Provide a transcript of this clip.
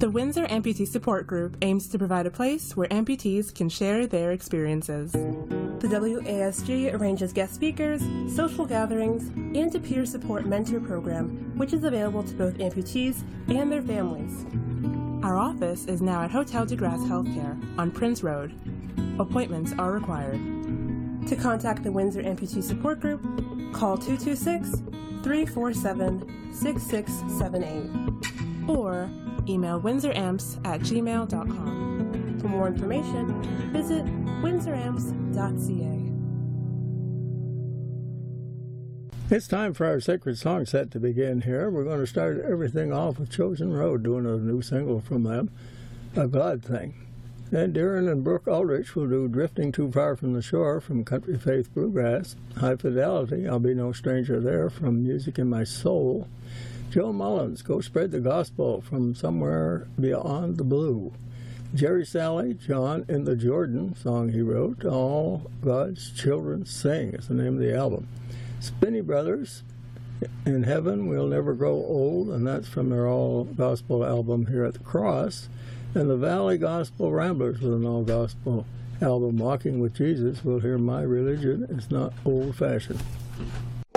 The Windsor Amputee Support Group aims to provide a place where amputees can share their experiences. The WASG arranges guest speakers, social gatherings, and a peer support mentor program, which is available to both amputees and their families. Our office is now at Hotel de Grace Healthcare on Prince Road. Appointments are required. To contact the Windsor Amputee Support Group, call 226-347-6678 or email windsoramps@gmail.com. For more information, visit windsoramps.ca. It's time for our sacred song set to begin here. We're going to start everything off with Chosen Road, doing a new single from them, A God Thing. Then Darren and Brooke Aldrich will do Drifting Too Far from the Shore from Country Faith Bluegrass. High Fidelity, I'll Be No Stranger There from Music in My Soul. Joe Mullins, Go Spread the Gospel from Somewhere Beyond the Blue. Jerry Salley, John in the Jordan, song he wrote, All God's Children Sing is the name of the album. Spinney Brothers, In Heaven We'll Never Grow Old, and that's from their all gospel album here at the Cross. And the Valley Gospel Ramblers with an all gospel album, Walking with Jesus. We'll hear My Religion Is Not Old Fashioned.